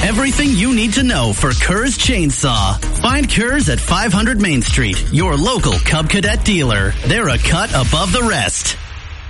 Everything you need to know for Kerr's Chainsaw. Find Kerr's at 500 Main Street, your local Cub Cadet dealer. They're a cut above the rest.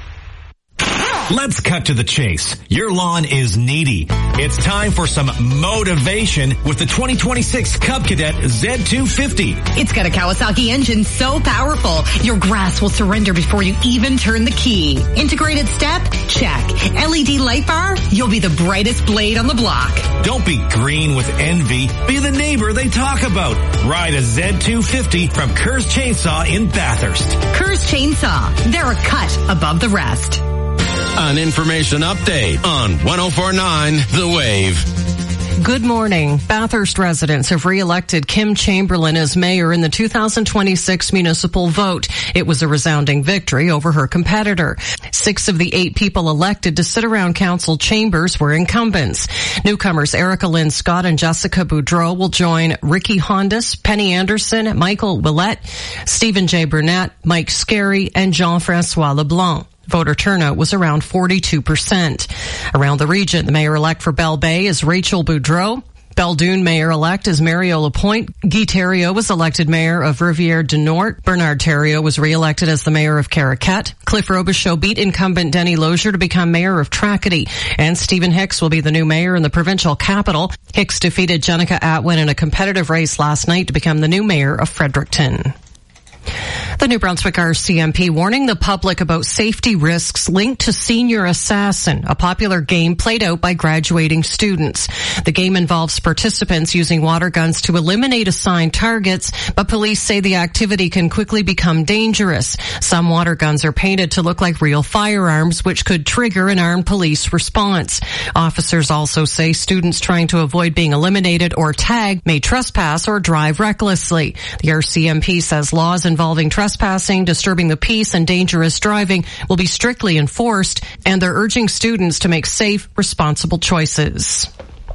Let's cut to the chase. Your lawn is needy. It's time for some motivation with the 2026 Cub Cadet Z250. It's got a Kawasaki engine so powerful, your grass will surrender before you even turn the key. Integrated step? Check. LED light bar? You'll be the brightest blade on the block. Don't be green with envy. Be the neighbor they talk about. Ride a Z250 from Kerr's Chainsaw in Bathurst. Kerr's Chainsaw. They're a cut above the rest. An information update on 104.9 The Wave. Good morning. Bathurst residents have re-elected Kim Chamberlain as mayor in the 2026 municipal vote. It was a resounding victory over her competitor. 6 of the 8 people elected to sit around council chambers were incumbents. Newcomers Erica Lynn Scott and Jessica Boudreau will join Ricky Hondas, Penny Anderson, Michael Willett, Stephen J. Burnett, Mike Scarry, and Jean-Francois LeBlanc. Voter turnout was around 42%. Around the region, the mayor-elect for Bell Bay is Rachel Boudreau. Belledune mayor-elect is Mario Lapointe. Guy Thériault was elected mayor of Rivière du Nord. Bernard Thériault was re-elected as the mayor of Caraquette. Cliff Robichaud beat incumbent Denny Lozier to become mayor of Tracadie. And Stephen Hicks will be the new mayor in the provincial capital. Hicks defeated Jenica Atwin in a competitive race last night to become the new mayor of Fredericton. The New Brunswick RCMP warning the public about safety risks linked to Senior Assassin, a popular game played out by graduating students. The game involves participants using water guns to eliminate assigned targets, but police say the activity can quickly become dangerous. Some water guns are painted to look like real firearms, which could trigger an armed police response. Officers also say students trying to avoid being eliminated or tagged may trespass or drive recklessly. The RCMP says laws involving trespassing, disturbing the peace, and dangerous driving will be strictly enforced, and they're urging students to make safe, responsible choices.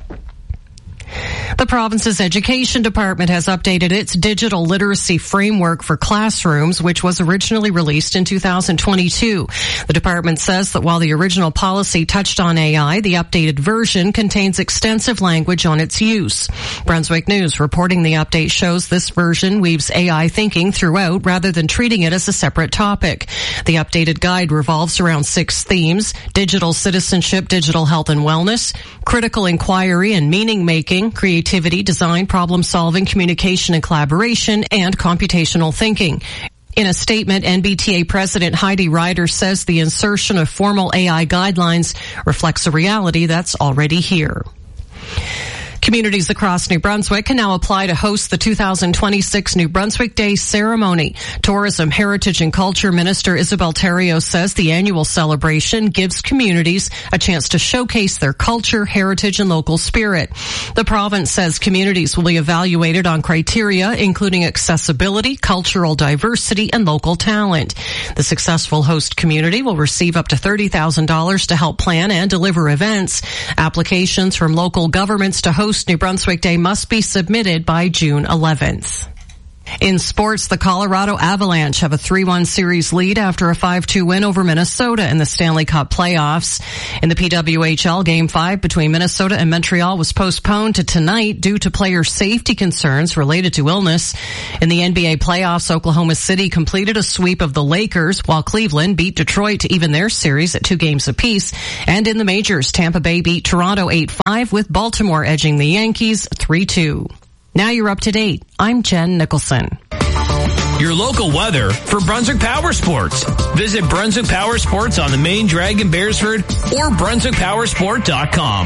The province's education department has updated its digital literacy framework for classrooms, which was originally released in 2022. The department says that while the original policy touched on AI, the updated version contains extensive language on its use. Brunswick News reporting the update shows this version weaves AI thinking throughout rather than treating it as a separate topic. The updated guide revolves around 6 themes: digital citizenship, digital health and wellness, critical inquiry and meaning making, creativity, design, problem-solving, communication and collaboration, and computational thinking. In a statement, NBTA President Heidi Ryder says the insertion of formal AI guidelines reflects a reality that's already here. Communities across New Brunswick can now apply to host the 2026 New Brunswick Day ceremony. Tourism, Heritage and Culture Minister Isabel Thériault says the annual celebration gives communities a chance to showcase their culture, heritage and local spirit. The province says communities will be evaluated on criteria including accessibility, cultural diversity and local talent. The successful host community will receive up to $30,000 to help plan and deliver events. Applications from local governments to host New Brunswick Day must be submitted by June 11th. In sports, the Colorado Avalanche have a 3-1 series lead after a 5-2 win over Minnesota in the Stanley Cup playoffs. In the PWHL, Game 5 between Minnesota and Montreal was postponed to tonight due to player safety concerns related to illness. In the NBA playoffs, Oklahoma City completed a sweep of the Lakers, while Cleveland beat Detroit to even their series at 2 games apiece. And in the majors, Tampa Bay beat Toronto 8-5, with Baltimore edging the Yankees 3-2. Now you're up to date. I'm Jen Nicholson. Your local weather for Brunswick Power Sports. Visit Brunswick Power Sports on the main drag in Beresford or BrunswickPowersport.com.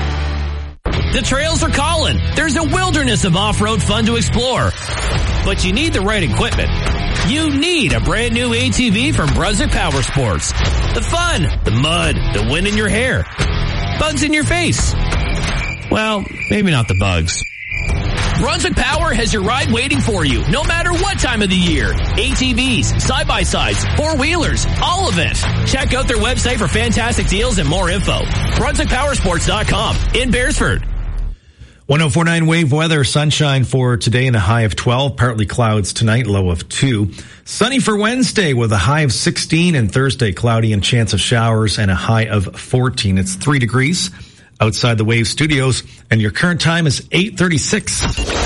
The trails are calling. There's a wilderness of off-road fun to explore. But you need the right equipment. You need a brand new ATV from Brunswick Power Sports. The fun, the mud, the wind in your hair, bugs in your face. Well, maybe not the bugs. Brunswick Power has your ride waiting for you, no matter what time of the year. ATVs, side-by-sides, four-wheelers, all of it. Check out their website for fantastic deals and more info. BrunswickPowersports.com in Beresford. 104.9 Wave weather, sunshine for today and a high of 12, partly clouds tonight, low of 2. Sunny for Wednesday with a high of 16, and Thursday cloudy and chance of showers and a high of 14. It's 3 degrees. outside the Wave Studios, and your current time is 8:36.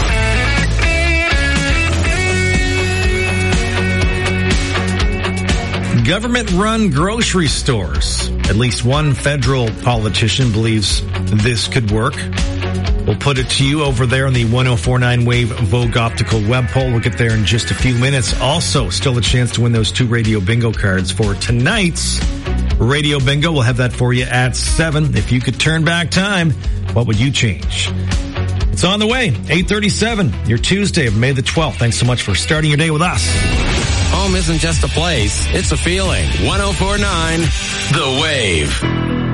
Government-run grocery stores. At least one federal politician believes this could work. We'll put it to you over there on the 104.9 Wave Vogue Optical web poll. We'll get there in just a few minutes. Also, still a chance to win those 2 radio bingo cards for tonight's Radio Bingo. We'll have that for you at 7. If you could turn back time, what would you change? It's on the way. 8:37, your Tuesday of May the 12th. Thanks so much for starting your day with us. Home isn't just a place, it's a feeling. 104.9 The Wave.